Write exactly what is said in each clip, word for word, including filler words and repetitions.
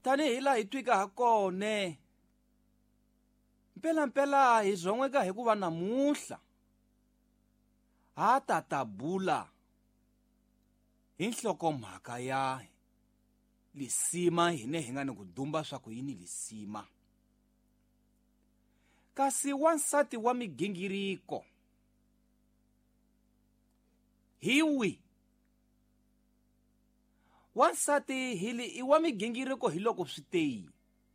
tani hi la hi twika ha kone mpela mpela hi zongweka hi ku va namuhla ha ta bula hi nhlokomhaka ya lisima hine hi nga ni ku dumba swa ku yini lisima. Kasi wansati wa migingiriko hiwi wansati hili i wa migingiriko hi loko swi teyini.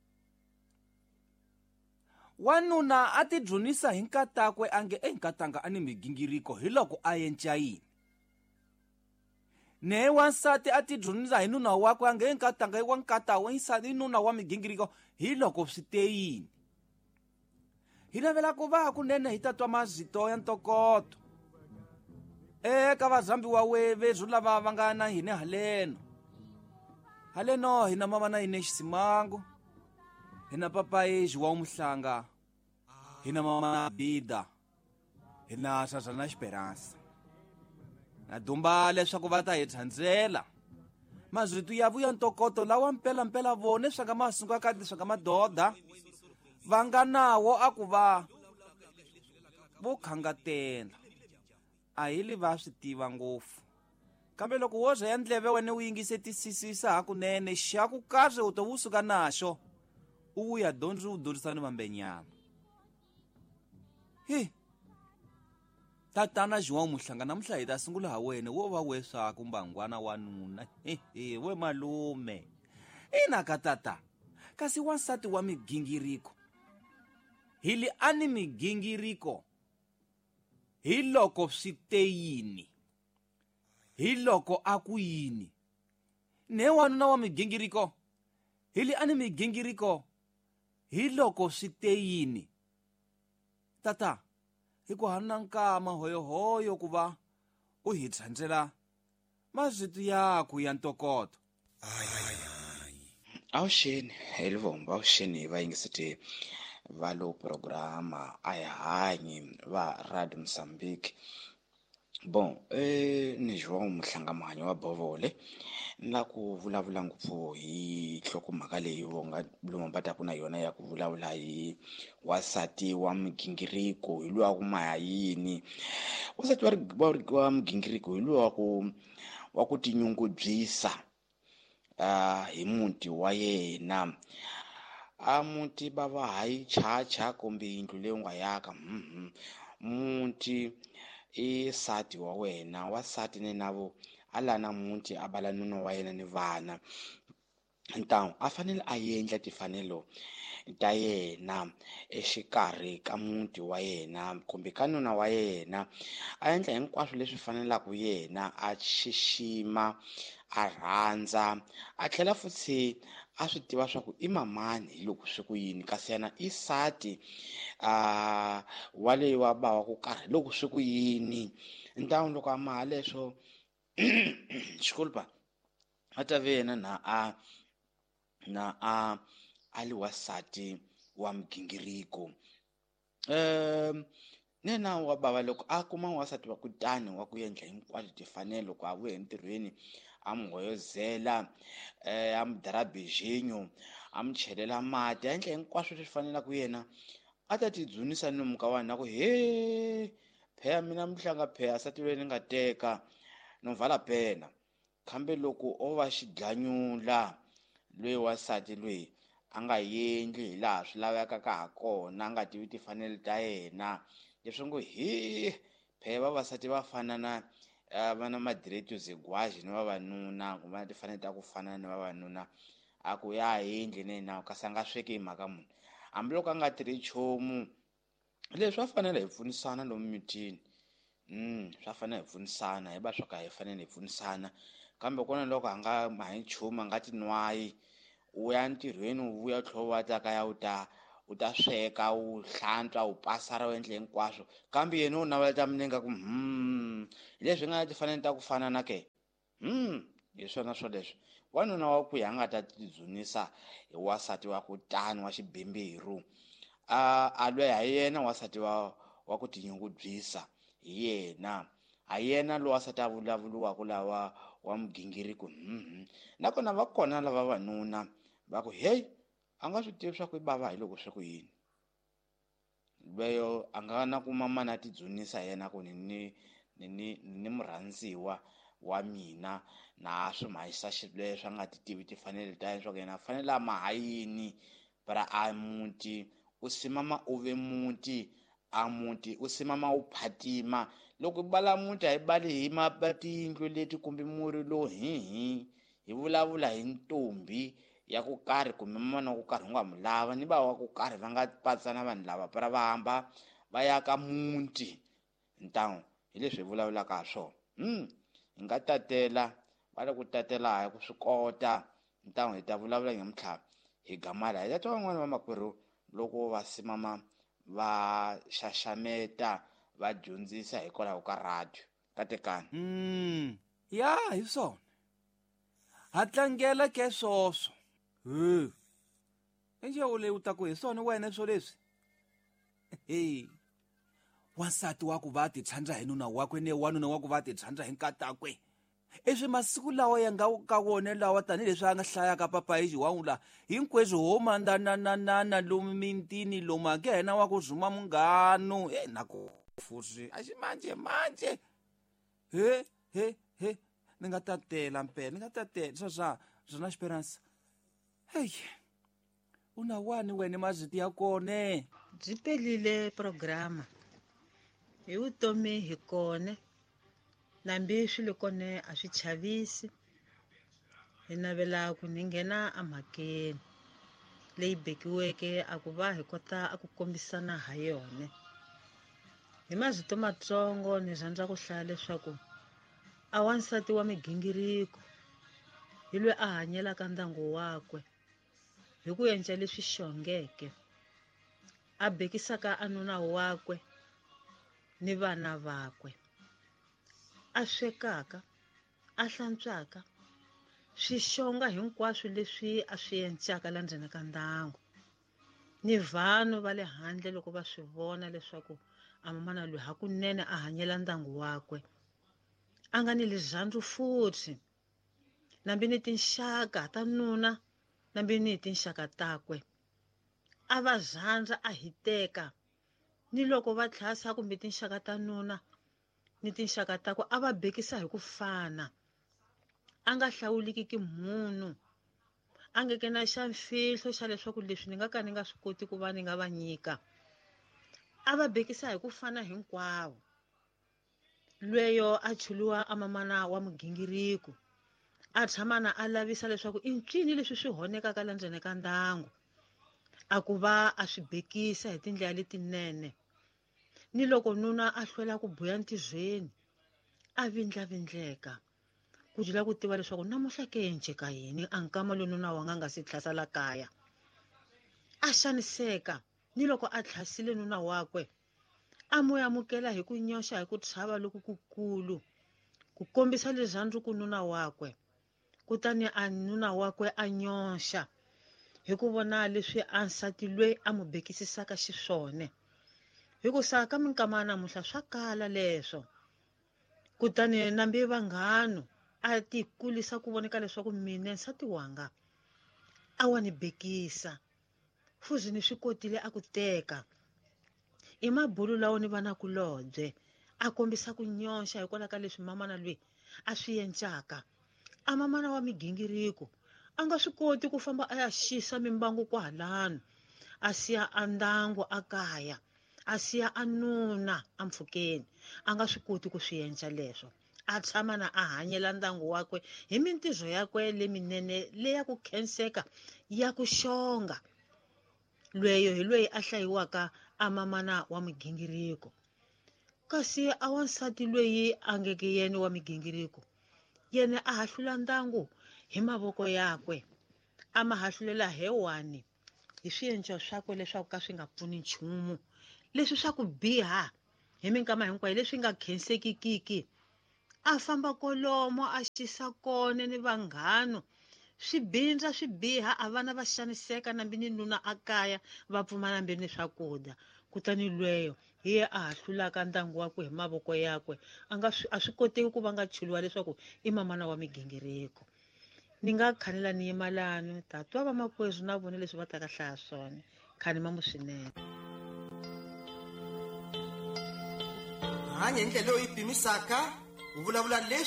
Wanuna a ti dzunisa hi nkatakwe ange enkatanga ani migingiriko hi loko a yencayini. Ne wansati a ti dzunisa hi nuna wakwe ange enkatanga wa nkata wa nsati nuna wa migingiriko hi loko swi teyini. Hi navela ku va kunene hi tatwa mazito ya ntokoto eka vazambi wa wevezu lava va nga na hine haleno. Haleno hina mama na hine xisimangu, hina papa eji wa umuhlanga, hina mama bida, hina sasa na Esperança. Na dumba leswaku va ta hi tsandzela mazito ya vuya ntokoto lawa mpela mpela vone swa ka masungu ka swa ka madoda va nga nawo a ku va vo khangatela. A hi li va swi tiva ngopfu. Kambe loko wo ze ya ndleve wena u yingise tisisisa hakunene xa ku kahle u to vusuka naxo u vuya dyondzi u dyondzisana vambenyana. Hi tatana João Muhlanga namuhla hi ta sungula ha wena wo va we swaku mbangwana wanuna. He we malume ina ka tata. Kasi wansati wa migingiriko hili ani migingiriko hi loko swi teyini, hi loko a ku yini. Ne wanuna wa migingiriko hili ani migingiriko hi loko swi teyini. Tata hi ku hana nkama hoyohoyo ku va u hi tsandzela mazito yaku ya ntokoto. Awusheni helivomba awusheni va yingisete va lo programa a hi hanyi va Radio Mozambique. Bon eh ni João Muhlanga mahanyo wa Bovole na ku vulavula ngopfu hi nhlokomhaka leyi vonga lomu va taku na yona ya ku vulavula hi wasati wa migingiriko hi luwa ku maya yini. Wasati wa wa migingiriko hi luwa ku wa ku tinyungubyisa ah hi muti wa yena. A muti bava hayi chacha kumbe yindlu leyi nga yaka mhm muti i sati wa wena wasati ne navo alana muti abala nuna wa yena ni vana. Ntawu a fanele a endla tifanelo ta yena exikarhi ka muti wa yena kumbe ka nuna wa yena. A endla hinkwaswo leswi fanelaka yena a xixima a rhandza a tlhela futhi a swi tiva swa ku i mamani loko swi ku yini kasi yena i sati a wale wa bava ku karhi loko swi ku yini. Ntawu loko a maha leswo xikulpa a ta ve yena na a na a ali wasati wa migingiriko. Um nena wa bava loko a kuma wasati wa kutani wa ku endla hinkwaswo tifanelo ku a vuya entirhweni a mu hoyozela eh a mu dara bejenyo a mu chelela mati a endla hinkwaswo leswi fanelaka yena a ta ti dzunisa ni muka wa na ku he pheya mina Muhlanga pheya sati loyi ni nga teka no vala pena. Kambe loko o va xidlanyula loyi wasati loyi a nga endli hi laha swi lavekaka ha kona a nga tivi tifanelo ta yena leswi ngo he pheya vavasati va fana na va na madireto zegwaji ni vavanuna ku va tifanele ta ku fana ni vavanuna a ku ya endli ne nawu kasi a nga sweki hi mhaka munhu hambiloko a nga tirhi nchumu. Leswi swa fanele hi pfunisana lomu mitini mm swa fanele hi pfunisana hi va swa ka hi fanele hi pfunisana. Kambe kona loko a nga hayi nchumu a nga ti nwayi u ya ntirhweni u vuya tlhova ta kaya u ta u ta sweka u hlantswa u pasara u endle hinkwaswo kambe yena u naveleta milenge ku hmm leswi nga ti fanele ta ku fana na ke hmm hi swona swo leswi wanuna wa ku ya nga ta tidzunisa hi wasati wa kutani wa xibemberu a a lwe ha yena wasati wa wa ku tinyungubyisa hi yena a yena lo wasati a vulavuriwaka lawa wa mugingiriko mhm nakona va kona lava vanuna va ku hey a nga swi tivi swa ku i bava hi loko swi ku yini. Loyo a nga na ku mamana ti dzunisa yena ku ni ni ni ni ni murhandziwa wa mina na swi mahisa xilo leswi a nga ti tivi timfanelo ta yena swa ku yena a fanele a maha yini para a muti u simama u ve muti a muti u simama u phatima. Loko hi bala muti a hi bali hi tiyindlu leti kumbe murhi lowu hihi hi vulavula hi ntombi ya ku karhi kumbe mana ku karhi u nga mu lava ni va wa ku karhi va nga patsana vanhu lava para va hamba va ya ka muti ntangu hi leswi hi vulavulaka ha swona. Hmm hi nga tatela va le ku tatela hi ku swi kota ntangu hi ta vulavula nyamutlha hi gamala hi ta twa van'wani va makwerhu loko va simama va xaxameta va dyondzisa hikwalaho ka radio ka tekani. Mm, ya hi swona ha tlangela ke swoswo he i nxewu leyi u ta ku hi swona wena swo leswi he wansati wa ku va ti tshanja hi nuna wakwe ne wanuna wa ku va ti tshanja hi nkatakwe i swi masiku lawa ya nga ka wona lawa tanihileswi a nga hlayaka papayi xiwawula hinkwezwi ho mandananana lomu mintini lomu ake hena wa ku zuma munghano e na ku fusi a xi manje manje he he he ni nga tatela mpela ni nga tatela swa swa zwona Esperance hey una wani wena maziti ya kone byi pelile programa hi vutomi hi kone nambi swilo kone a swi chavisi hi navela ku ni nghena a mhakeni leyi bekiweke a ku va hi kota a ku kombisana ha yona. Hi mazito matsongo ni rhandza ku hlaya leswaku a wansati wa migingiriko hi loyi a hanyelaka ndyangu wakwe hi ku endla leswi xongeke a bekisaka anuna wakwe ni vana vakwe a swekaka a hlantswaka swixonga hinkwaswo leswi a swi endlaka la ndzeni ka ndyangu ni vanhu va le handle loko va swi vona leswaku a mamana loyi hakunene a hanyela ndyangu wakwe a nga ni lizandzu futhi nambi ni tinxaka ta nuna nambi ni tinxaka takwe a va zandza a hiteka ni loko va tlhasa kumbe tinxaka ta nuna ni tinxaka takwe a va bekisa hi ku fana a nga hlawuliki munhu a nga ke na xa mfihlo xa leswaku leswi ni nga ka ni nga swi koti ku va ni nga va nyika a va bekisa hi ku fana hinkwavo. Lweyo a chuluwa a mamana wa mugingiriko a tshamana a lavisa leswaku i ncini leswi swi honekaka la ndzeni ka ndyangu a ku va a swi bekisa hi tindlela letinene ni loko nuna a hlwela ku buya ntizweni a vindlavindleka ku jula ku tiva leswaku namuntlha ke enceka yini a nkama lo nuna wanga nga si tlhasa la kaya a xaniseka ni loko a tlhasile nuna wakwe a mu amukela hi ku nyoxa hi ku tshava loku kukulu ku kombisa lizandzu ku nuna wakwe kutani a nuna wakwe a nyoxa hi ku vona leswi a nsati lweyi a mu bekisisaka xiswone hi ku saka minkama namuntlha swa kala leswo kutani nambi vanghano a ti kulisa ku voneka leswaku mina nsati wanga a wa ni bekisa futhi ni swi kotile a ku teka i mabulu lawa ni vana kulobye a kombisa ku nyoxa hikwalaho ka leswi mamana lweyi a swi endlaka a mamana wa migingiriko a nga swi koti ku famba a ya xisa mimbangu kwahalano a siya a ndyangu a kaya a siya a nuna a mpfhukeni a nga swi koti ku swi endla leswo a tshama na a hanyela ndyangu wakwe hi mintirho yakwe leminene leya ku khenseka ya ku xonga. Lweyo hi lweyi a hlayiwaka a mamana wa migingiriko kasi a wansati lweyi a ngeke yena wa migingiriko yena a hahlula ndyangu hi mavoko yakwe a ma hahlulela hewani hi swiendlo swakwe leswaku ka swi nga pfuni nchumu leswi swa ku biha hi minkama hinkwayo leswi nga khensekikiki a famba kolomo a xisa kone ni vanghano swi bindza swi biha a vana va xaniseka nambi ni nuna a kaya va pfumala nambi ni swakudya kutani lweyo hi ye a hahlulaka ndyangu wakwe hi mavoko yakwe a nga swi a swi koteki ku va nga chuliwa leswaku i mamana wa migingiriko ni nga khanela ni yimalano tatwa va makwezu na vona leswi va ta ka hlaya swona khani mamu swinene. hanya hi ndlela leyi pimisaka u vulavula leswi